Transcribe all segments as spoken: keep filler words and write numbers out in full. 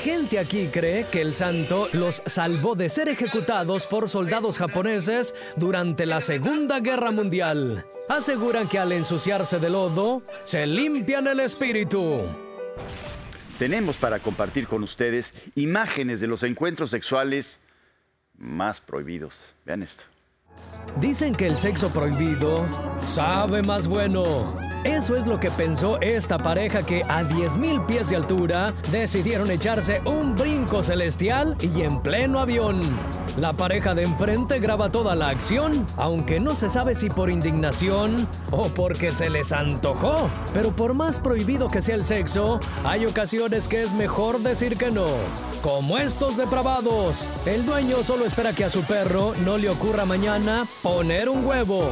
gente aquí cree que el santo los salvó de ser ejecutados por soldados japoneses durante la Segunda Guerra Mundial. Aseguran que al ensuciarse de lodo, se limpian el espíritu. Tenemos para compartir con ustedes imágenes de los encuentros sexuales más prohibidos. Vean esto. Dicen que el sexo prohibido sabe más bueno. Eso es lo que pensó esta pareja que a diez mil pies de altura decidieron echarse un brinco celestial y en pleno avión. La pareja de enfrente graba toda la acción, aunque no se sabe si por indignación o porque se les antojó. Pero por más prohibido que sea el sexo, hay ocasiones que es mejor decir que no. Como estos depravados. El dueño solo espera que a su perro no le ocurra mañana poner un huevo.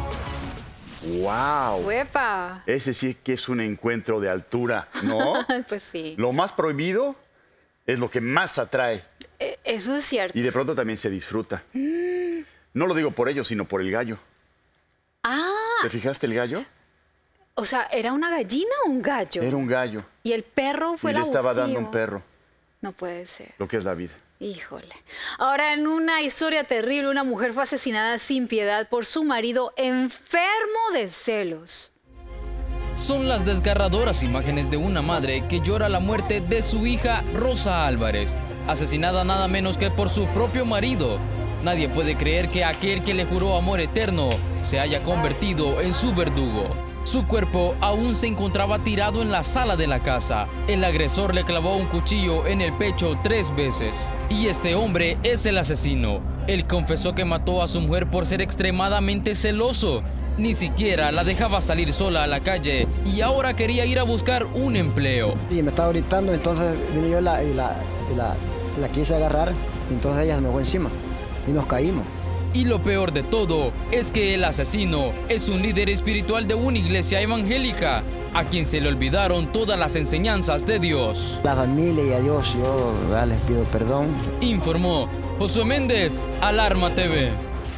¡Wow! ¡Uepa! Ese sí que es un encuentro de altura, ¿no? Pues sí. Lo más prohibido es lo que más atrae. Eh, eso es cierto. Y de pronto también se disfruta. Mm. No lo digo por ellos, sino por el gallo. Ah. ¿Te fijaste el gallo? O sea, ¿era una gallina o un gallo? Era un gallo. Y el perro fue y el le estaba abusivo. dando un perro. No puede ser. Lo que es la vida. Híjole. Ahora, en una historia terrible, una mujer fue asesinada sin piedad por su marido enfermo de celos. Son las desgarradoras imágenes de una madre que llora la muerte de su hija Rosa Álvarez, asesinada nada menos que por su propio marido. Nadie puede creer que aquel que le juró amor eterno se haya convertido en su verdugo. Su cuerpo aún se encontraba tirado en la sala de la casa. El agresor le clavó un cuchillo en el pecho tres veces. Y este hombre es el asesino. Él confesó que mató a su mujer por ser extremadamente celoso. Ni siquiera la dejaba salir sola a la calle y ahora quería ir a buscar un empleo. Y me estaba gritando, entonces vine yo la, y, la, y la, la quise agarrar, y entonces ella se me fue encima y nos caímos. Y lo peor de todo es que el asesino es un líder espiritual de una iglesia evangélica, a quien se le olvidaron todas las enseñanzas de Dios. La familia y a Dios yo ya les pido perdón. Informó Josué Méndez, Alarma T V.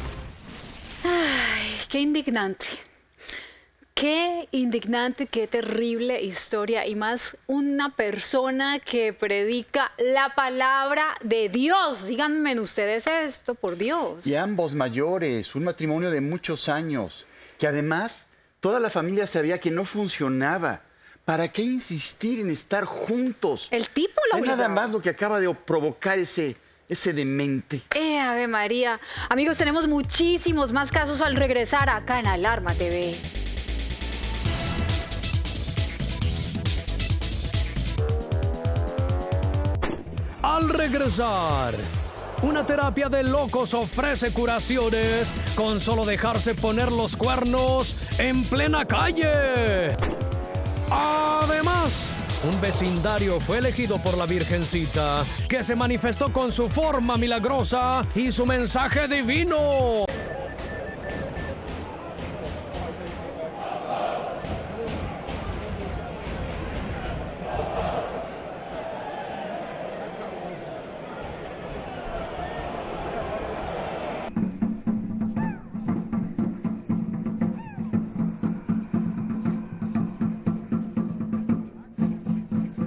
Ay, qué indignante. Qué indignante, qué terrible historia. Y más una persona que predica la palabra de Dios. Díganme ustedes esto, por Dios. Y ambos mayores, un matrimonio de muchos años, que además toda la familia sabía que no funcionaba. ¿Para qué insistir en estar juntos? El tipo lo obligó. Nada más lo que acaba de provocar ese, ese demente. Eh, Ave María. Amigos, tenemos muchísimos más casos al regresar acá en Alarma T V. Al regresar, una terapia de locos ofrece curaciones con solo dejarse poner los cuernos en plena calle. Además, un vecindario fue elegido por la Virgencita, que se manifestó con su forma milagrosa y su mensaje divino.